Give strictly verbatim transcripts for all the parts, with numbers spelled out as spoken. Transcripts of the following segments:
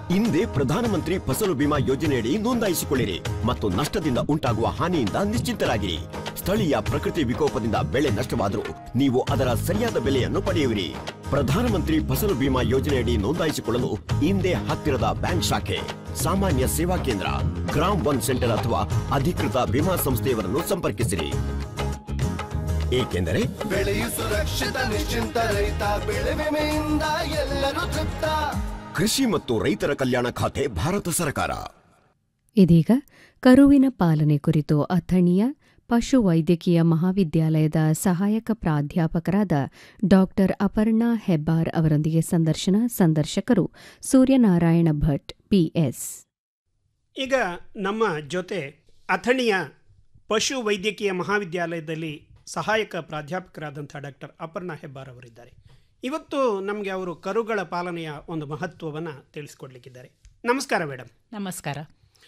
ಹಿಂದೆ ಪ್ರಧಾನಮಂತ್ರಿ ಫಸಲು ಬಿಮಾ ಯೋಜನೆಯಡಿ ನೋಂದಾಯಿಸಿಕೊಳ್ಳಿರಿ ಮತ್ತು ನಷ್ಟದಿಂದ ಉಂಟಾಗುವ ಹಾನಿಯಿಂದ ನಿಶ್ಚಿಂತರಾಗಿರಿ. ಸ್ಥಳೀಯ ಪ್ರಕೃತಿ ವಿಕೋಪದಿಂದ ಬೆಳೆ ನಷ್ಟವಾದರೂ ನೀವು ಅದರ ಸರಿಯಾದ ಬೆಲೆಯನ್ನು ಪಡೆಯುವಿರಿ. ಪ್ರಧಾನಮಂತ್ರಿ ಫಸಲು ಬಿಮಾ ಯೋಜನೆಯಡಿ ನೋಂದಾಯಿಸಿಕೊಳ್ಳಲು ಹಿಂದೆ ಹತ್ತಿರದ ಬ್ಯಾಂಕ್ ಶಾಖೆ, ಸಾಮಾನ್ಯ ಸೇವಾ ಕೇಂದ್ರ, ಗ್ರಾಮ್ ಒನ್ ಸೆಂಟರ್ ಅಥವಾ ಅಧಿಕೃತ ವಿಮಾ ಸಂಸ್ಥೆಯವರನ್ನು ಸಂಪರ್ಕಿಸಿರಿ. ಏಕೆಂದರೆ ಬೆಳೆಯು ಸುರಕ್ಷಿತ, ನಿಶ್ಚಿಂತ, ರೈತ ಬೆಳೆ ವಿಮೆಯಿಂದ ಎಲ್ಲರೂ ತೃಪ್ತ. ಕೃಷಿ ಮತ್ತು ರೈತರ ಕಲ್ಯಾಣ ಖಾತೆ, ಭಾರತ ಸರ್ಕಾರ. ಇದೀಗ ಕರುವಿನ ಪಾಲನೆ ಕುರಿತು ಅಥಣಿಯ ಪಶು ವೈದ್ಯಕೀಯ ಮಹಾವಿದ್ಯಾಲಯದ ಸಹಾಯಕ ಪ್ರಾಧ್ಯಾಪಕರಾದ ಡಾಕ್ಟರ್ ಅಪರ್ಣಾ ಹೆಬ್ಬಾರ್ ಅವರೊಂದಿಗೆ ಸಂದರ್ಶನ. ಸಂದರ್ಶಕರು ಸೂರ್ಯನಾರಾಯಣ ಭಟ್, ಪಿಎಸ್. ಈಗ ನಮ್ಮ ಜೊತೆ ಅಥಣಿಯ ಪಶು ವೈದ್ಯಕೀಯ ಮಹಾವಿದ್ಯಾಲಯದಲ್ಲಿ ಸಹಾಯಕ ಪ್ರಾಧ್ಯಾಪಕರಾದಂಥ ಡಾಕ್ಟರ್ ಅಪರ್ಣಾ ಹೆಬ್ಬಾರ್ ಅವರಿದ್ದಾರೆ. ಇವತ್ತು ನಮಗೆ ಅವರು ಕರುಗಳ ಪಾಲನೆಯ ಒಂದು ಮಹತ್ವವನ್ನು ತಿಳಿಸ್ಕೊಡ್ಲಿಕ್ಕಿದ್ದಾರೆ. ನಮಸ್ಕಾರ ಮೇಡಮ್. ನಮಸ್ಕಾರ.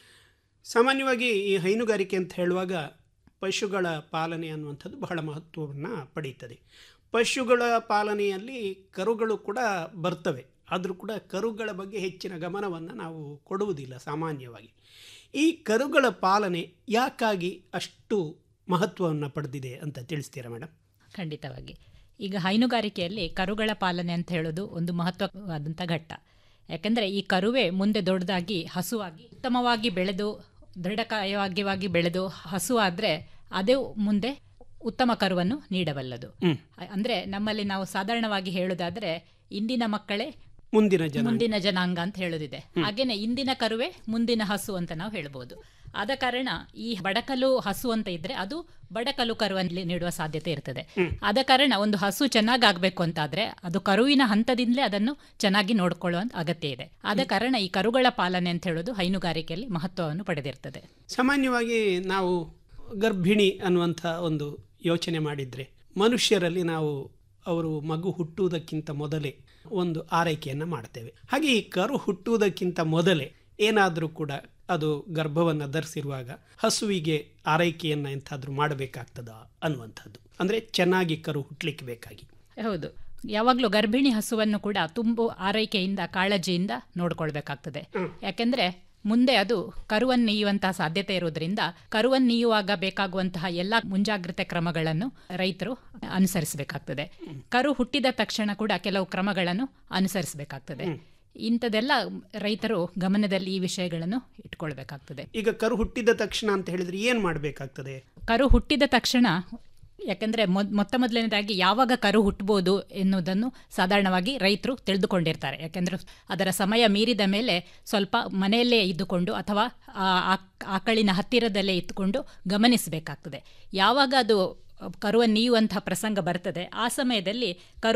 ಸಾಮಾನ್ಯವಾಗಿ ಈ ಹೈನುಗಾರಿಕೆ ಅಂತ ಹೇಳುವಾಗ ಪಶುಗಳ ಪಾಲನೆ ಅನ್ನುವಂಥದ್ದು ಬಹಳ ಮಹತ್ವವನ್ನು ಪಡೆಯುತ್ತದೆ. ಪಶುಗಳ ಪಾಲನೆಯಲ್ಲಿ ಕರುಗಳು ಕೂಡ ಬರ್ತವೆ, ಆದರೂ ಕೂಡ ಕರುಗಳ ಬಗ್ಗೆ ಹೆಚ್ಚಿನ ಗಮನವನ್ನು ನಾವು ಕೊಡುವುದಿಲ್ಲ ಸಾಮಾನ್ಯವಾಗಿ. ಈ ಕರುಗಳ ಪಾಲನೆ ಯಾಕಾಗಿ ಅಷ್ಟು ಮಹತ್ವವನ್ನು ಪಡೆದಿದೆ ಅಂತ ತಿಳಿಸ್ತೀರಾ ಮೇಡಮ್? ಖಂಡಿತವಾಗಿ. ಈಗ ಹೈನುಗಾರಿಕೆಯಲ್ಲಿ ಕರುಗಳ ಪಾಲನೆ ಅಂತ ಹೇಳೋದು ಒಂದು ಮಹತ್ವವಾದಂಥ ಘಟ್ಟ. ಯಾಕೆಂದರೆ ಈ ಕರುವೇ ಮುಂದೆ ದೊಡ್ಡದಾಗಿ ಹಸುವಾಗಿ ಉತ್ತಮವಾಗಿ ಬೆಳೆದು ದೃಢಕಾಯವಾಗಿ ಬೆಳೆದು ಹಸು ಆದರೆ ಅದೇ ಮುಂದೆ ಉತ್ತಮ ಕರುವನ್ನು ನೀಡಬಲ್ಲದು. ಅಂದರೆ ನಮ್ಮಲ್ಲಿ ನಾವು ಸಾಧಾರಣವಾಗಿ ಹೇಳೋದಾದರೆ ಇಂದಿನ ಮಕ್ಕಳೇ ಮುಂದಿನ ಜನ ಮುಂದಿನ ಜನಾಂಗ ಅಂತ ಹೇಳೋದಿದೆ. ಹಾಗೇನೆ ಇಂದಿನ ಕರುವೇ ಮುಂದಿನ ಹಸು ಅಂತ ನಾವು ಹೇಳ್ಬೋದು. ಆದ ಕಾರಣ ಈ ಬಡಕಲು ಹಸು ಅಂತ ಇದ್ರೆ ಅದು ಬಡಕಲು ಕರುವಲ್ಲಿ ನೀಡುವ ಸಾಧ್ಯತೆ ಇರ್ತದೆ. ಆದ ಕಾರಣ ಒಂದು ಹಸು ಚೆನ್ನಾಗಿ ಆಗ್ಬೇಕು ಅಂತಾದ್ರೆ ಅದು ಕರುವಿನ ಹಂತದಿಂದಲೇ ಅದನ್ನು ಚೆನ್ನಾಗಿ ನೋಡ್ಕೊಳ್ಳುವ ಅಗತ್ಯ ಇದೆ. ಆದ ಕಾರಣ ಈ ಕರುಗಳ ಪಾಲನೆ ಅಂತ ಹೇಳೋದು ಹೈನುಗಾರಿಕೆಯಲ್ಲಿ ಮಹತ್ವವನ್ನು ಪಡೆದಿರ್ತದೆ. ಸಾಮಾನ್ಯವಾಗಿ ನಾವು ಗರ್ಭಿಣಿ ಅನ್ನುವಂಥ ಒಂದು ಯೋಚನೆ ಮಾಡಿದ್ರೆ ಮನುಷ್ಯರಲ್ಲಿ ನಾವು ಅವರು ಮಗು ಹುಟ್ಟುವುದಕ್ಕಿಂತ ಮೊದಲೇ ಒಂದು ಆರೈಕೆಯನ್ನು ಮಾಡ್ತೇವೆ. ಹಾಗೆ ಈ ಕರು ಹುಟ್ಟುವುದಕ್ಕಿಂತ ಮೊದಲೇ ಏನಾದರೂ ಕೂಡ ಅದು ಗರ್ಭವನ್ನು ಧರಿಸಿರುವಾಗ ಹಸುವಿಗೆ ಆರೈಕೆಯನ್ನು ಎಂತಾದರೂ ಮಾಡಬೇಕಾಗ್ತದ ಅನ್ನುವಂಥದ್ದು, ಅಂದರೆ ಚೆನ್ನಾಗಿ ಕರು ಹುಟ್ಟಲಿಕ್ಕೆ ಬೇಕಾಗಿ. ಹೌದು, ಯಾವಾಗಲೂ ಗರ್ಭಿಣಿ ಹಸುವನ್ನು ಕೂಡ ತುಂಬು ಆರೈಕೆಯಿಂದ ಕಾಳಜಿಯಿಂದ ನೋಡ್ಕೊಳ್ಬೇಕಾಗ್ತದೆ. ಯಾಕೆಂದರೆ ಮುಂದೆ ಅದು ಕರುವನ್ನು ನೀಯುವಂತಹ ಸಾಧ್ಯತೆ ಇರುವುದರಿಂದ ಕರುವನ್ನು ನೀಯುವಾಗ ಬೇಕಾಗುವಂತಹ ಎಲ್ಲ ಮುಂಜಾಗ್ರತೆ ಕ್ರಮಗಳನ್ನು ರೈತರು ಅನುಸರಿಸಬೇಕಾಗ್ತದೆ. ಕರು ಹುಟ್ಟಿದ ತಕ್ಷಣ ಕೂಡ ಕೆಲವು ಕ್ರಮಗಳನ್ನು ಅನುಸರಿಸಬೇಕಾಗ್ತದೆ. ಇಂಥದೆಲ್ಲ ರೈತರು ಗಮನದಲ್ಲಿ ಈ ವಿಷಯಗಳನ್ನು ಇಟ್ಕೊಳ್ಬೇಕಾಗ್ತದೆ. ಈಗ ಕರು ಹುಟ್ಟಿದ ತಕ್ಷಣ ಅಂತ ಹೇಳಿದ್ರೆ ಏನು ಮಾಡಬೇಕಾಗ್ತದೆ? ಕರು ಹುಟ್ಟಿದ ತಕ್ಷಣ ಯಾಕೆಂದರೆ ಮೊದ್ ಮೊತ್ತ ಮೊದಲನೇದಾಗಿ ಯಾವಾಗ ಕರು ಹುಟ್ಟಬಹುದು ಎನ್ನುವುದನ್ನು ಸಾಧಾರಣವಾಗಿ ರೈತರು ತಿಳಿದುಕೊಂಡಿರ್ತಾರೆ. ಯಾಕೆಂದರೆ ಅದರ ಸಮಯ ಮೀರಿದ ಮೇಲೆ ಸ್ವಲ್ಪ ಮನೆಯಲ್ಲೇ ಇದ್ದುಕೊಂಡು ಅಥವಾ ಆಕಳಿನ ಹತ್ತಿರದಲ್ಲೇ ಇದ್ದುಕೊಂಡು ಗಮನಿಸಬೇಕಾಗ್ತದೆ. ಯಾವಾಗ ಅದು ಕರುವನ್ನು ನೀಯುವಂತಹ ಪ್ರಸಂಗ ಬರ್ತದೆ ಆ ಸಮಯದಲ್ಲಿ ಕರು